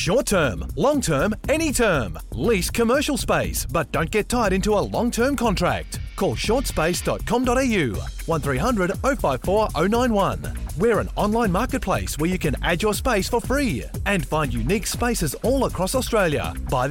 Short term, long term, any term. Lease commercial space, but don't get tied into a long-term contract. Call shortspace.com.au 1300 054 091. We're an online marketplace where you can add your space for free and find unique spaces all across Australia. Buy